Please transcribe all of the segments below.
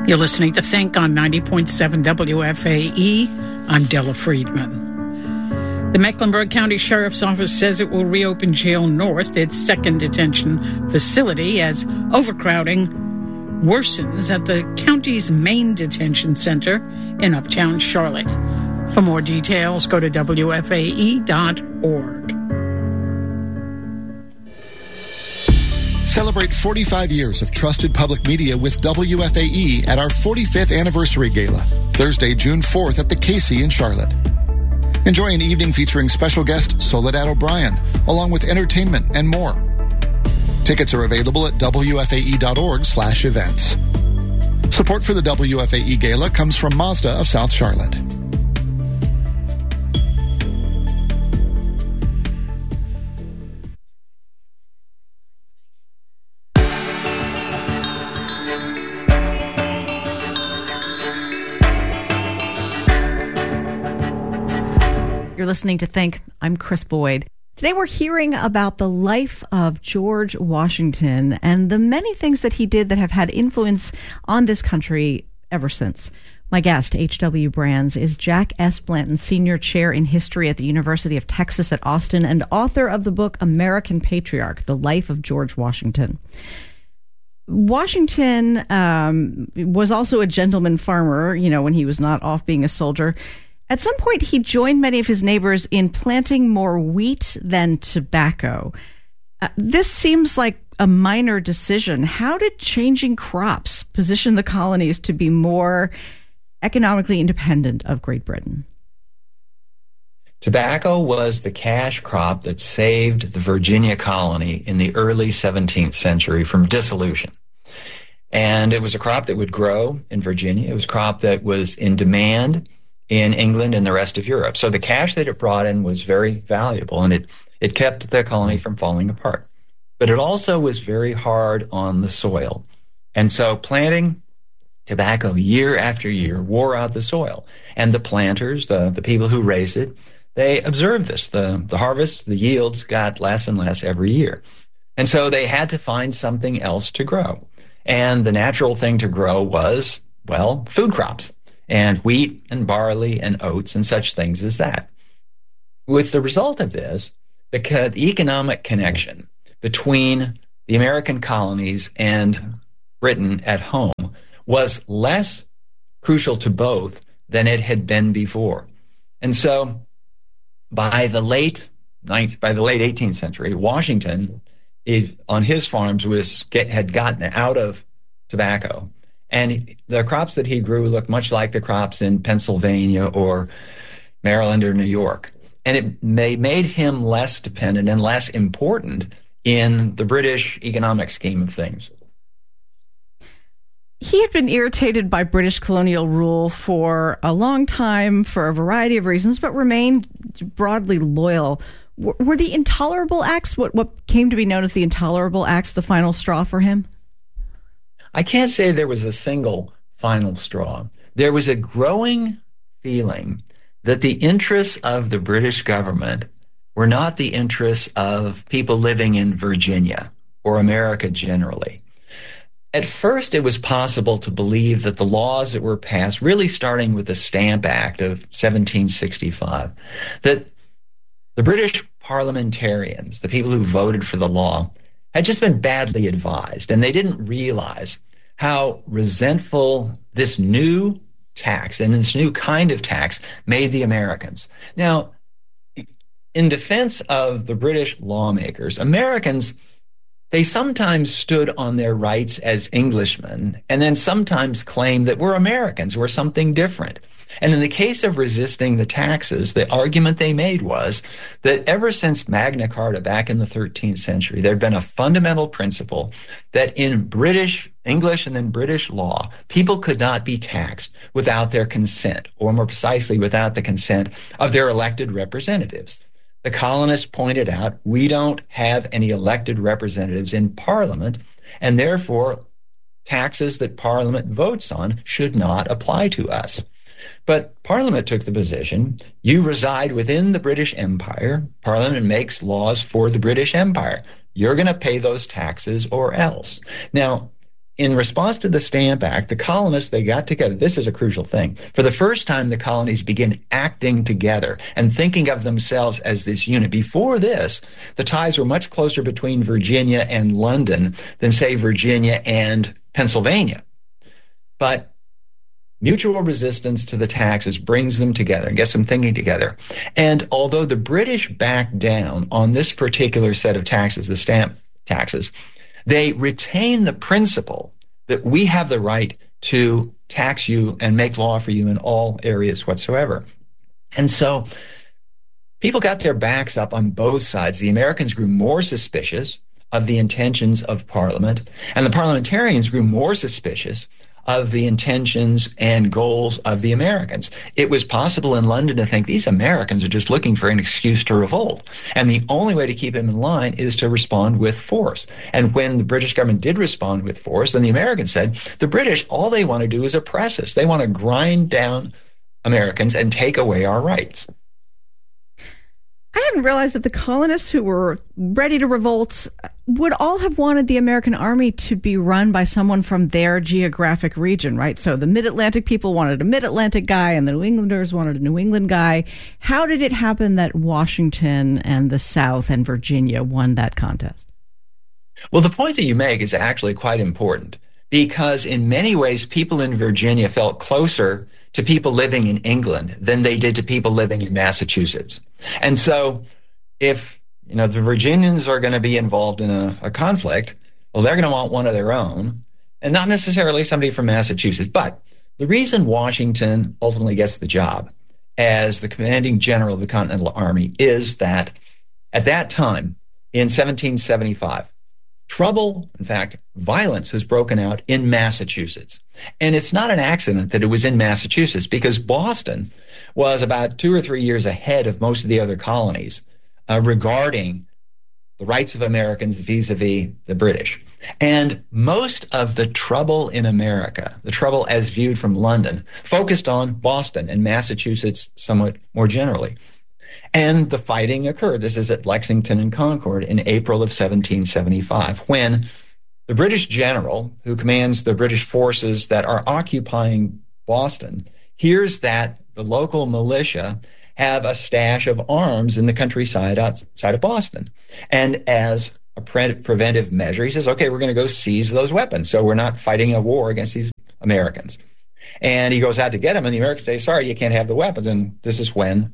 You're listening to Think on 90.7 WFAE. I'm Della Friedman. The Mecklenburg County Sheriff's Office says it will reopen Jail North, its second detention facility, as overcrowding worsens at the county's main detention center in Uptown Charlotte. For more details, go to WFAE.org. Celebrate 45 years of trusted public media with WFAE at our 45th Anniversary Gala, Thursday, June 4th at the Casey in Charlotte. Enjoy an evening featuring special guest Soledad O'Brien, along with entertainment and more. Tickets are available at WFAE.org/events. Support for the WFAE Gala comes from Mazda of South Charlotte. You're listening to Think. I'm Chris Boyd. Today we're hearing about the life of George Washington and the many things that he did that have had influence on this country ever since. My guest, H.W. Brands, is Jack S. Blanton, Senior Chair in History at the University of Texas at Austin and author of the book American Patriarch, The Life of George Washington. Washington was also a gentleman farmer, when he was not off being a soldier. At some point, he joined many of his neighbors in planting more wheat than tobacco. This seems like a minor decision. How did changing crops position the colonies to be more economically independent of Great Britain? Tobacco was the cash crop that saved the Virginia colony in the early 17th century from dissolution. And it was a crop that would grow in Virginia. It was a crop that was in demand in England and the rest of Europe. So the cash that it brought in was very valuable, and it kept the colony from falling apart. But it also was very hard on the soil. And so planting tobacco year after year wore out the soil. And the planters, the people who raised it, they observed this. The harvests, the yields got less and less every year. And so they had to find something else to grow. And the natural thing to grow was, food crops. And wheat and barley and oats and such things as that. With the result of this, the economic connection between the American colonies and Britain at home was less crucial to both than it had been before. And so by the late 18th century, Washington, on his farms, had gotten out of tobacco. And the crops that he grew looked much like the crops in Pennsylvania or Maryland or New York. And it made him less dependent and less important in the British economic scheme of things. He had been irritated by British colonial rule for a long time for a variety of reasons, but remained broadly loyal. Were the Intolerable Acts, what came to be known as the Intolerable Acts, the final straw for him? I can't say there was a single final straw. There was a growing feeling that the interests of the British government were not the interests of people living in Virginia or America generally. At first, it was possible to believe that the laws that were passed, really starting with the Stamp Act of 1765, that the British parliamentarians, the people who voted for the law, had just been badly advised, and they didn't realize how resentful this new tax and this new kind of tax made the Americans. Now, in defense of the British lawmakers, Americans, they sometimes stood on their rights as Englishmen and then sometimes claimed that we're Americans, we're something different. And in the case of resisting the taxes, the argument they made was that ever since Magna Carta back in the 13th century, there had been a fundamental principle that in British English and then British law, people could not be taxed without their consent, or more precisely, without the consent of their elected representatives. The colonists pointed out, we don't have any elected representatives in Parliament, and therefore taxes that Parliament votes on should not apply to us. But Parliament took the position, you reside within the British Empire, Parliament makes laws for the British Empire. You're going to pay those taxes or else. Now, in response to the Stamp Act, the colonists, they got together. This is a crucial thing. For the first time, the colonies begin acting together and thinking of themselves as this unit. Before this, the ties were much closer between Virginia and London than, say, Virginia and Pennsylvania. But mutual resistance to the taxes brings them together and gets them thinking together. And although the British backed down on this particular set of taxes, the stamp taxes, they retain the principle that we have the right to tax you and make law for you in all areas whatsoever. And so people got their backs up on both sides. The Americans grew more suspicious of the intentions of Parliament, and the parliamentarians grew more suspicious of the intentions and goals of the Americans. It was possible in London to think these Americans are just looking for an excuse to revolt. And the only way to keep them in line is to respond with force. And when the British government did respond with force, then the Americans said, the British, all they want to do is oppress us. They want to grind down Americans and take away our rights. I hadn't realized that the colonists who were ready to revolt would all have wanted the American army to be run by someone from their geographic region, right? So the Mid-Atlantic people wanted a Mid-Atlantic guy and the New Englanders wanted a New England guy. How did it happen that Washington and the South and Virginia won that contest? Well, the point that you make is actually quite important because in many ways, people in Virginia felt closer to people living in England than they did to people living in Massachusetts. And so if, the Virginians are going to be involved in a conflict, well, they're going to want one of their own and not necessarily somebody from Massachusetts. But the reason Washington ultimately gets the job as the commanding general of the Continental Army is that at that time in 1775, trouble, in fact, violence has broken out in Massachusetts. And it's not an accident that it was in Massachusetts because Boston was about 2 or 3 years ahead of most of the other colonies regarding the rights of Americans vis-a-vis the British. And most of the trouble in America, the trouble as viewed from London, focused on Boston and Massachusetts somewhat more generally. And the fighting occurred. This is at Lexington and Concord in April of 1775, when the British general who commands the British forces that are occupying Boston hears that the local militia have a stash of arms in the countryside outside of Boston. And as a preventive measure, he says, okay, we're going to go seize those weapons. So we're not fighting a war against these Americans. And he goes out to get them, and the Americans say, sorry, you can't have the weapons. And this is when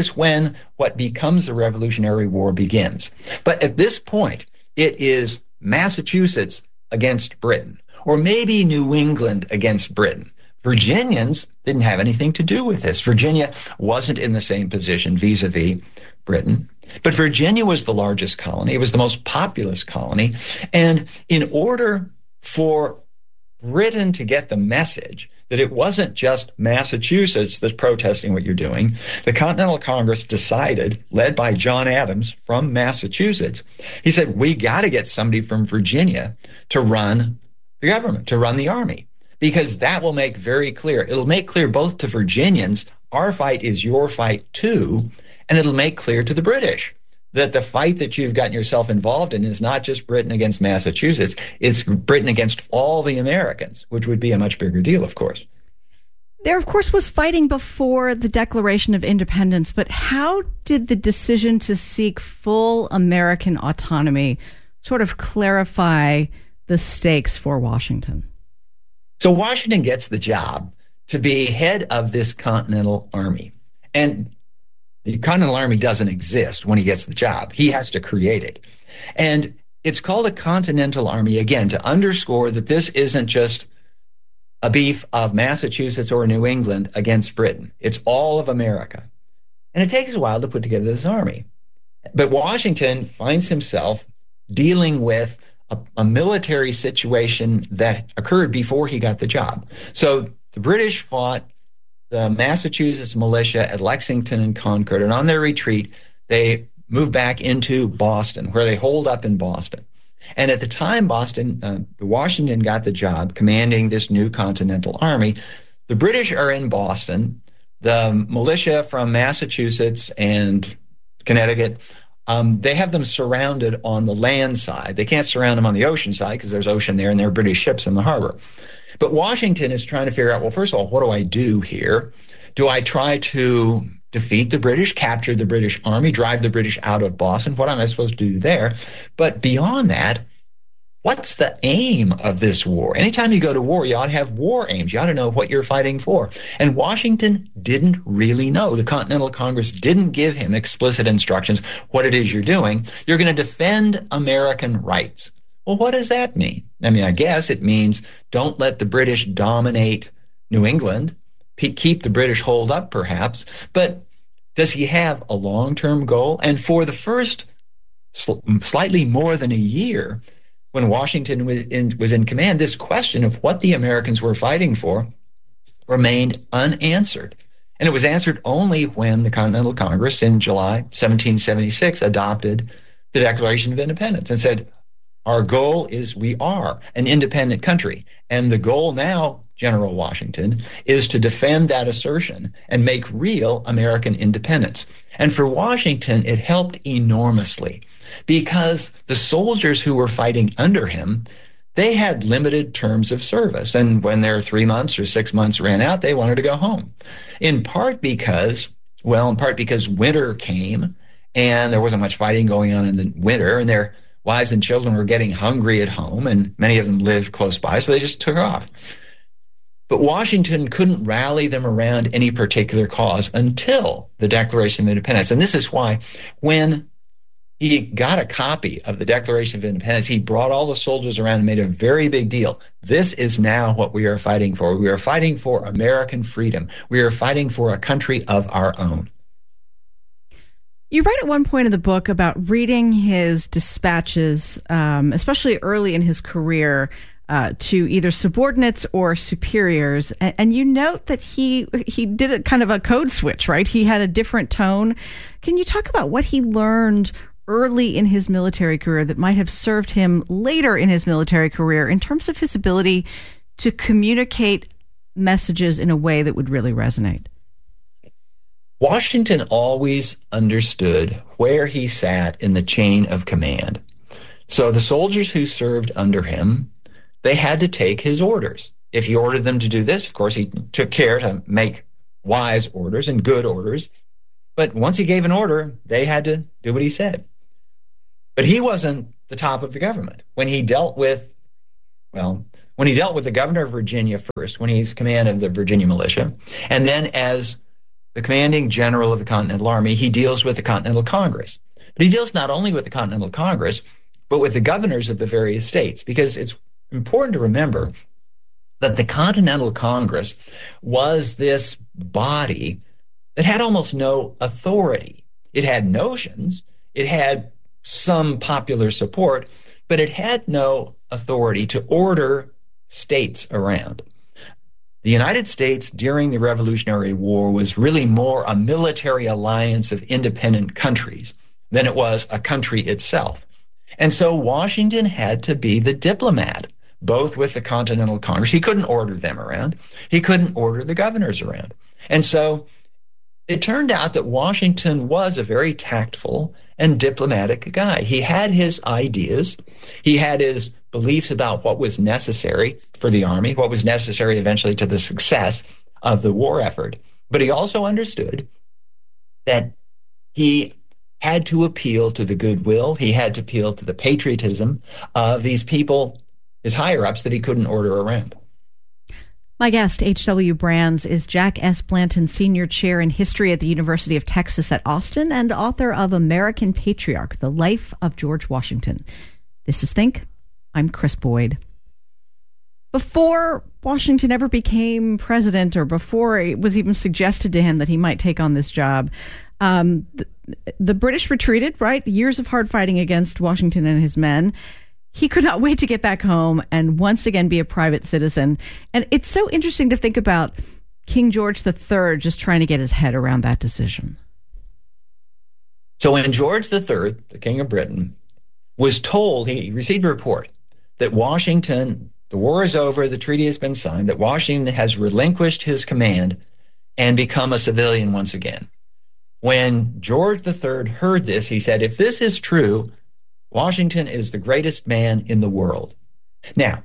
what becomes the Revolutionary War begins. But at this point, it is Massachusetts against Britain, or maybe New England against Britain. Virginians didn't have anything to do with this. Virginia wasn't in the same position vis-a-vis Britain. But Virginia was the largest colony. It was the most populous colony. And in order for Britain to get the message that it wasn't just Massachusetts that's protesting what you're doing, the Continental Congress decided, led by John Adams from Massachusetts, he said, we got to get somebody from Virginia to run the government, to run the army, because that will make very clear. It'll make clear both to Virginians, our fight is your fight too, and it'll make clear to the British that the fight that you've gotten yourself involved in is not just Britain against Massachusetts, it's Britain against all the Americans, which would be a much bigger deal, of course. There, of course, was fighting before the Declaration of Independence, but how did the decision to seek full American autonomy sort of clarify the stakes for Washington? So Washington gets the job to be head of this Continental Army. And the Continental Army doesn't exist when he gets the job. He has to create it. And it's called a Continental Army, again, to underscore that this isn't just a beef of Massachusetts or New England against Britain. It's all of America. And it takes a while to put together this army. But Washington finds himself dealing with a military situation that occurred before he got the job. So the British fought the Massachusetts militia at Lexington and Concord, and on their retreat, they moved back into Boston, where they holed up in Boston. And at the time Washington got the job commanding this new Continental Army, the British are in Boston. The militia from Massachusetts and Connecticut They have them surrounded on the land side. They can't surround them on the ocean side because there's ocean there and there are British ships in the harbor. But Washington is trying to figure out, well, first of all, what do I do here? Do I try to defeat the British, capture the British army, drive the British out of Boston? What am I supposed to do there? But beyond that, what's the aim of this war? Anytime you go to war, you ought to have war aims. You ought to know what you're fighting for. And Washington didn't really know. The Continental Congress didn't give him explicit instructions what it is you're doing. You're going to defend American rights. Well, what does that mean? I mean, I guess it means don't let the British dominate New England, keep the British holed up perhaps. But does he have a long-term goal? And for the first slightly more than a year, when Washington was in command, this question of what the Americans were fighting for remained unanswered. And it was answered only when the Continental Congress in July 1776 adopted the Declaration of Independence and said, our goal is we are an independent country. And the goal now, General Washington, is to defend that assertion and make real American independence. And for Washington, it helped enormously, because the soldiers who were fighting under him, they had limited terms of service. And when their 3 months or 6 months ran out, they wanted to go home. In part because winter came and there wasn't much fighting going on in the winter, and their wives and children were getting hungry at home, and many of them lived close by, so they just took off. But Washington couldn't rally them around any particular cause until the Declaration of Independence. And this is why when he got a copy of the Declaration of Independence, he brought all the soldiers around and made a very big deal. This is now what we are fighting for. We are fighting for American freedom. We are fighting for a country of our own. You write at one point in the book about reading his dispatches, especially early in his career, to either subordinates or superiors. And you note that he did a kind of a code switch, right? He had a different tone. Can you talk about what he learned early in his military career that might have served him later in his military career in terms of his ability to communicate messages in a way that would really resonate? Washington always understood where he sat in the chain of command. So the soldiers who served under him, they had to take his orders. If he ordered them to do this, of course, he took care to make wise orders and good orders. But once he gave an order, they had to do what he said. But he wasn't the top of the government. When he dealt with the governor of Virginia first, when he's command of the Virginia militia, and then as the commanding general of the Continental Army, he deals with the Continental Congress. But he deals not only with the Continental Congress, but with the governors of the various states, because it's important to remember that the Continental Congress was this body that had almost no authority. It had notions, it had some popular support, but it had no authority to order states around. The United States during the Revolutionary War was really more a military alliance of independent countries than it was a country itself. And so Washington had to be the diplomat, both with the Continental Congress. He couldn't order them around. He couldn't order the governors around. And so it turned out that Washington was a very tactful and diplomatic guy. He had his ideas. He had his beliefs about what was necessary for the army, what was necessary eventually to the success of the war effort. But he also understood that he had to appeal to the goodwill. He had to appeal to the patriotism of these people, his higher-ups, that he couldn't order around. My guest, H.W. Brands, is Jack S. Blanton Senior Chair in History at the University of Texas at Austin and author of American Patriarch, The Life of George Washington. This is Think. I'm Chris Boyd. Before Washington ever became president, or before it was even suggested to him that he might take on this job, the British retreated, right? Years of hard fighting against Washington and his men. He could not wait to get back home and once again be a private citizen. And it's so interesting to think about King George III just trying to get his head around that decision. So when George III, the King of Britain, was told, he received a report that Washington, the war is over, the treaty has been signed, that Washington has relinquished his command and become a civilian once again. When George III heard this, he said, if this is true, Washington is the greatest man in the world. Now,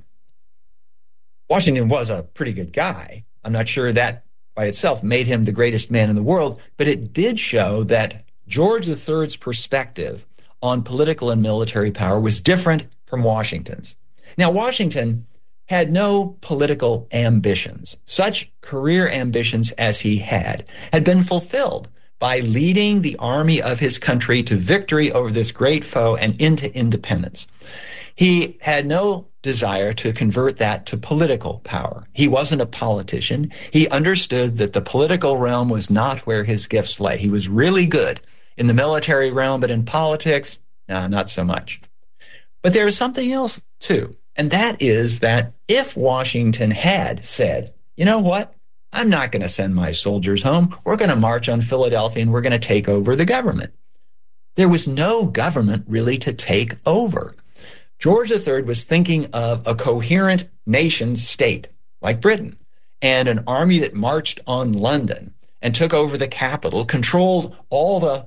Washington was a pretty good guy. I'm not sure that by itself made him the greatest man in the world, but it did show that George III's perspective on political and military power was different from Washington's. Now, Washington had no political ambitions. Such career ambitions as he had been fulfilled by leading the army of his country to victory over this great foe and into independence. He had no desire to convert that to political power. He wasn't a politician. He understood that the political realm was not where his gifts lay. He was really good in the military realm, but in politics, not so much. But there is something else, too, and that is that if Washington had said, you know what, I'm not going to send my soldiers home. We're going to march on Philadelphia and we're going to take over the government. There was no government really to take over. George III was thinking of a coherent nation state like Britain and an army that marched on London and took over the capital, controlled all the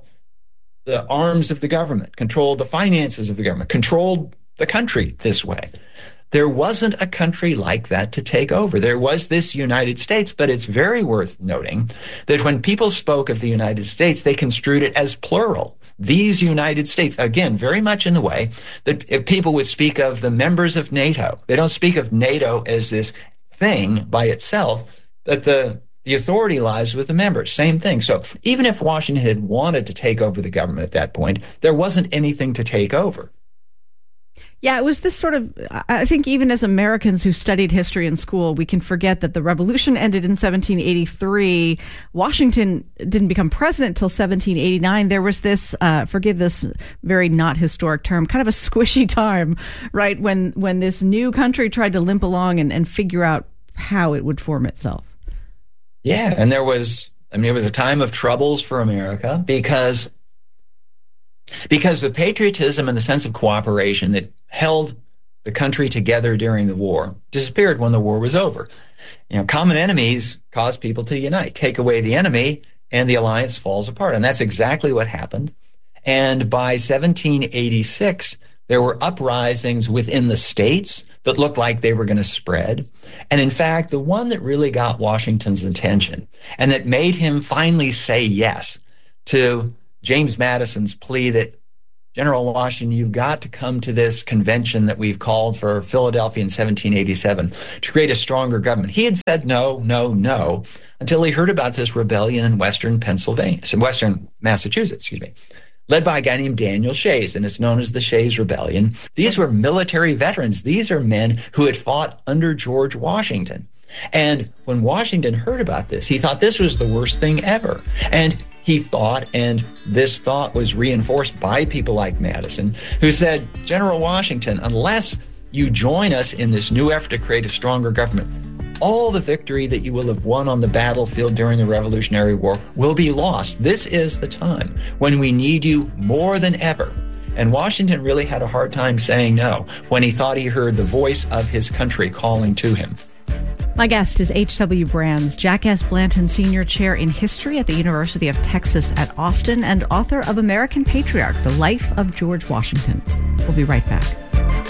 arms of the government, controlled the finances of the government, controlled the country this way. There wasn't a country like that to take over. There was this United States, but it's very worth noting that when people spoke of the United States, they construed it as plural. These United States, again, very much in the way that if people would speak of the members of NATO. They don't speak of NATO as this thing by itself, that the authority lies with the members. Same thing. So even if Washington had wanted to take over the government at that point, there wasn't anything to take over. Yeah, it was this sort of, I think even as Americans who studied history in school, we can forget that the revolution ended in 1783. Washington didn't become president until 1789. There was this, forgive this very not historic term, kind of a squishy time, right, when this new country tried to limp along and figure out how it would form itself. Yeah, and it was a time of troubles for America because the patriotism and the sense of cooperation that held the country together during the war disappeared when the war was over. Common enemies cause people to unite. Take away the enemy, and the alliance falls apart. And that's exactly what happened. And by 1786, there were uprisings within the states that looked like they were going to spread. And in fact, the one that really got Washington's attention and that made him finally say yes to James Madison's plea that, General Washington, you've got to come to this convention that we've called for Philadelphia in 1787 to create a stronger government. He had said no, until he heard about this rebellion in western Massachusetts, led by a guy named Daniel Shays, and it's known as the Shays Rebellion. These were military veterans. These are men who had fought under George Washington. And when Washington heard about this, he thought this was the worst thing ever. And he thought, and this thought was reinforced by people like Madison, who said, General Washington, unless you join us in this new effort to create a stronger government, all the victory that you will have won on the battlefield during the Revolutionary War will be lost. This is the time when we need you more than ever. And Washington really had a hard time saying no when he thought he heard the voice of his country calling to him. My guest is H.W. Brands, Jack S. Blanton Senior Chair in History at the University of Texas at Austin and author of American Patriarch, The Life of George Washington. We'll be right back.